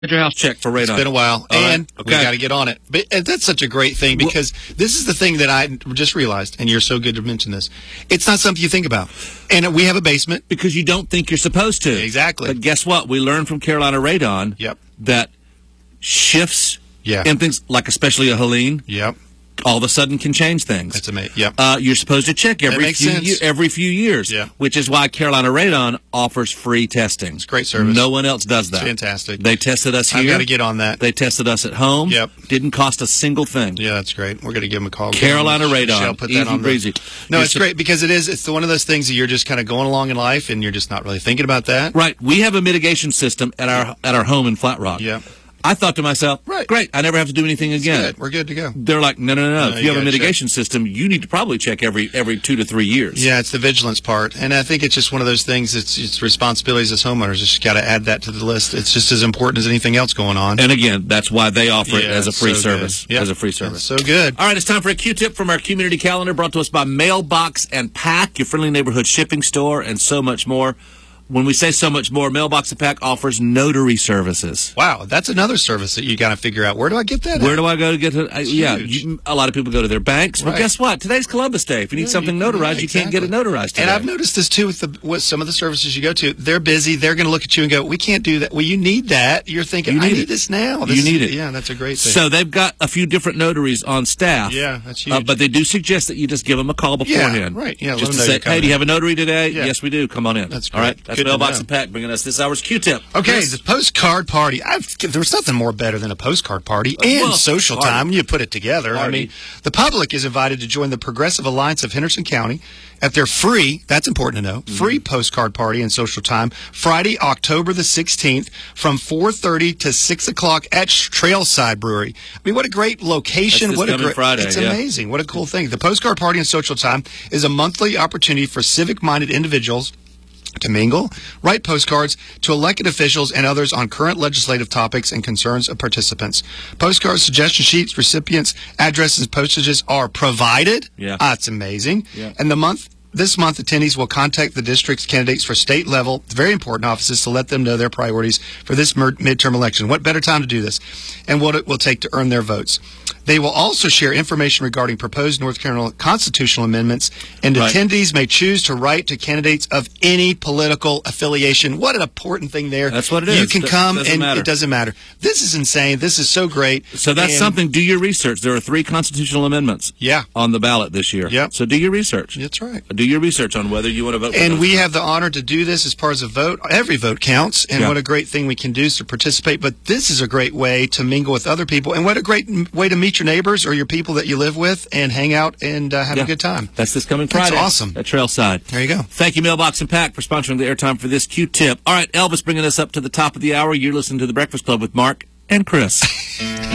Get your house checked for radon. It's been a while, and right. we got to get on it. But that's such a great thing because this is the thing that I just realized, and you're so good to mention this. It's not something you think about. And we have a basement. Because you don't think you're supposed to. Exactly. But guess what? We learned from Carolina Radon that shifts and things, like especially a Helene, all of a sudden can change things. That's amazing. Yep. You're supposed to check every few years, which is why Carolina Radon offers free testing. It's great service. No one else does that. It's fantastic. They tested us here. I've got to get on that. They tested us at home. Yep. Didn't cost a single thing. Yeah, that's great. We're going to give them a call. Carolina Radon. Put that Easy breezy. No, it's great because it's one of those things that you're just kind of going along in life and you're just not really thinking about that. Right. We have a mitigation system at our home in Flat Rock. Yeah. I thought to myself, great, I never have to do anything again. Good. We're good to go. They're like, no. If you have a mitigation system, you need to probably check every 2 to 3 years. Yeah, it's the vigilance part. And I think it's just one of those things, it's responsibilities as homeowners. Just got to add that to the list. It's just as important as anything else going on. And again, that's why they offer it as a free service. Yep. As a free service. That's so good. All right, it's time for a Q-tip from our community calendar brought to us by Mailbox and Pack, your friendly neighborhood shipping store, and so much more. When we say so much more, Mailbox and Pack offers notary services. Wow, that's another service that you got to figure out. Where do I get that? Where do I go to get it? A lot of people go to their banks. But guess what? Today's Columbus Day. If you need something notarized, you can't get it notarized today. And I've noticed this too with some of the services you go to. They're busy. They're going to look at you and go, "We can't do that." Well, you need that. You're thinking, "I need this now." You need it. Yeah, that's a great thing. So they've got a few different notaries on staff. Yeah, that's huge. But they do suggest that you just give them a call beforehand. Yeah, right. Yeah, just to say, "Hey, do you have a notary today?" Yeah. Yes, we do. Come on in. That's great. All right. That's Mailbox and Pack bringing us this hour's Q-tip. Okay, the postcard party. There was nothing more better than a postcard party and social time when you put it together. I mean, the public is invited to join the Progressive Alliance of Henderson County at their free, that's important to know, free postcard party and social time Friday, October the 16th from 4:30 to 6 o'clock at Trailside Brewery. I mean, what a great location. What a great Friday. It's amazing. What a cool thing. The postcard party and social time is a monthly opportunity for civic-minded individuals to mingle, write postcards to elected officials and others on current legislative topics and concerns of participants. Postcard suggestion sheets, recipients, addresses, and postages are provided. Yeah. That's amazing. Yeah. And this month, attendees will contact the district's candidates for state level, very important offices, to let them know their priorities for this midterm election. What better time to do this? And what it will take to earn their votes. They will also share information regarding proposed North Carolina constitutional amendments, and attendees may choose to write to candidates of any political affiliation. What an important thing there. That's what it is. You can come, and it doesn't matter. This is insane. This is so great. So that's something. Do your research. There are 3 constitutional amendments on the ballot this year. Yep. So do your research. That's right. Do your research on whether you want to vote for And we have the honor to do this as part of a vote. Every vote counts, and what a great thing we can do is to participate. But this is a great way to mingle with other people, and what a great way to meet your neighbors or your people that you live with and hang out and have a good time. That's this coming Friday. That's awesome. At Trailside. There you go. Thank you, Mailbox and Pack, for sponsoring the airtime for this Q-tip. All right, Elvis bringing us up to the top of the hour. You're listening to The Breakfast Club with Mark and Chris.